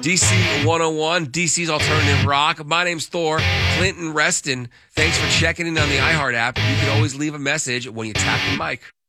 DC 101, DC's Alternative Rock. My name's Thor. Clinton Reston. Thanks for checking in on the iHeart app. You can always leave a message when you tap the mic.